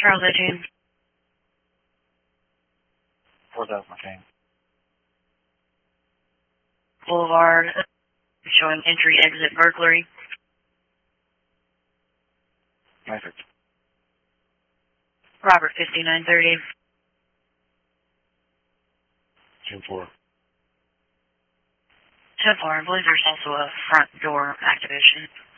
Charles 18. 4,000 McCain. Boulevard, showing entry, exit, burglary. Matrix. Robert 5930. 10-4. 10-4, I believe there's also a front door activation.